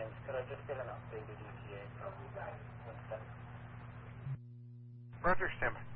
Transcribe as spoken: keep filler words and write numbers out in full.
James, could I just get an updated E T A from Winston? Roger, stand by.